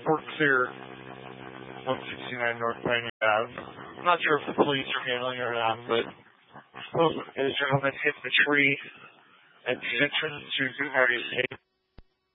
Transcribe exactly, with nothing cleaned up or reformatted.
we're clear one sixty-nine North Pioneer Avenue. I'm not sure if the police are handling it or not, but a gentleman hit the tree at the entrance to Hardy's Hay.